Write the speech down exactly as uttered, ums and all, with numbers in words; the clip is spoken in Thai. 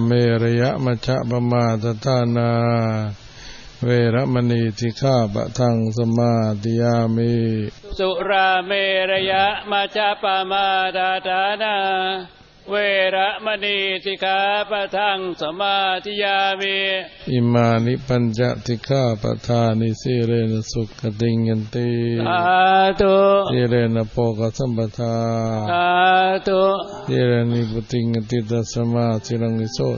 ระยะมัชฌะปมาทฐานาเวรมณีสิกขาปะทังสมาธิยามิสุราเมระยะมัชฌะปมาทฐานาเวระมณีสิกขาปะทังสมาธิยามิอิมานิปัญจสิกขาปทานิสีเรนะสุขติงยันติสาธุสีเรนะโภคสัมปทาสาธุสีเรนิพุติงยันติตัสมาสิรังนิโส